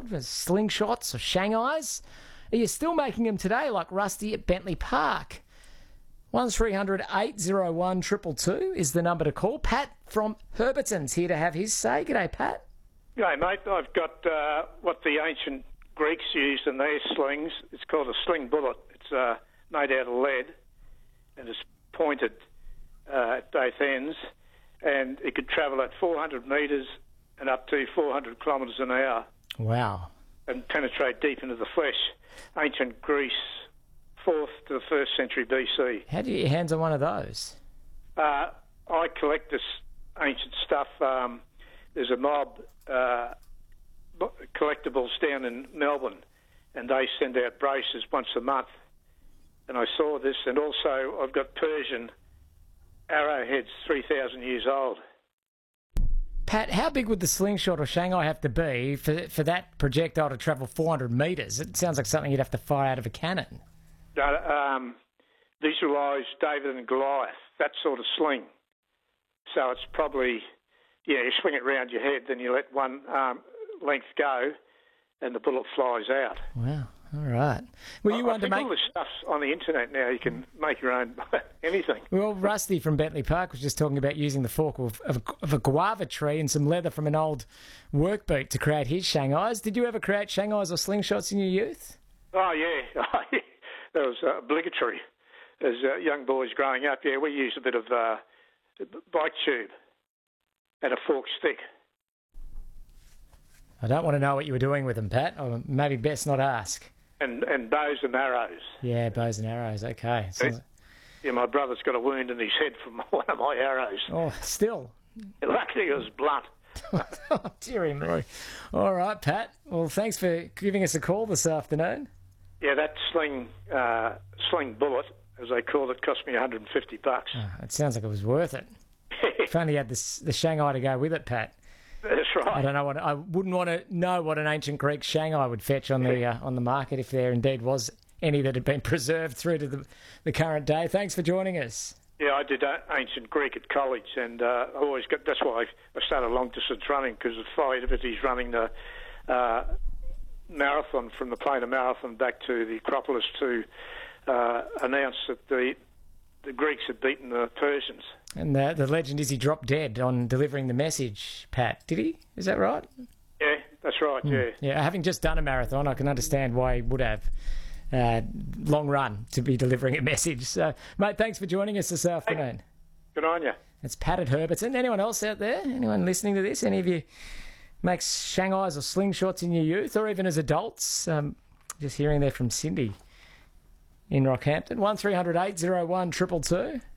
old, slingshots or Shanghais. Are you still making them today, like Rusty at Bentley Park? 1300 801 222 is the number to call. Pat from Herberton's here to have his say. G'day, Pat. G'day, mate. I've got what the ancient Greeks used in their slings. It's called a sling bullet. It's made out of lead and it's pointed at both ends, and it could travel at 400 metres and up to 400 kilometres an hour. Wow. And penetrate deep into the flesh. Ancient Greece, 4th to the 1st century BC. How do you get your hands on one of those? I collect this ancient stuff. There's a mob collectibles down in Melbourne, and they send out braces once a month. And I saw this, and also I've got Persian arrowheads, 3,000 years old. Pat, how big would the slingshot or Shanghai have to be for that projectile to travel 400 metres? It sounds like something you'd have to fire out of a cannon. Visualise David and Goliath, that sort of sling. So it's probably, you swing it round your head, then you let one length go, and the bullet flies out. Wow. All right. Well, you I think all this stuff's on the internet now. You can make your own anything. Well, Rusty from Bentley Park was just talking about using the fork of a guava tree and some leather from an old work boot to create his Shanghais. Did you ever create Shanghais or slingshots in your youth? Oh, yeah. That was obligatory. As young boys growing up, we used a bit of bike tube and a forked stick. I don't want to know what you were doing with them, Pat. Or maybe best not ask. And bows and arrows. Yeah, bows and arrows, okay. So... Yeah, my brother's got a wound in his head from one of my arrows. Oh, still? Luckily it was blunt. Oh, dearie me. All right, Pat. Well, thanks for giving us a call this afternoon. Yeah, that sling bullet, as they call it, cost me $150. Oh, it sounds like it was worth it. If only you had the Shanghai to go with it, Pat. That's right. I don't know I wouldn't want to know what an ancient Greek Shanghai would fetch on the market if there indeed was any that had been preserved through to the current day. Thanks for joining us. Yeah, I did ancient Greek at college, and I always got. That's why I started long distance running, because of Phi Liberty's running the marathon from the Plainer Marathon back to the Acropolis to announce that the Greeks had beaten the Persians. And the legend is he dropped dead on delivering the message, Pat. Did he? Is that right? Yeah, that's right, yeah. Yeah, having just done a marathon, I can understand why he would have long run to be delivering a message. So, mate, thanks for joining us this afternoon. Hey, good on you. It's Pat at Herberton. Anyone else out there? Anyone listening to this? Any of you make Shanghais or slingshots in your youth or even as adults? Just hearing there from Cindy in Rockhampton. 1300 801 222.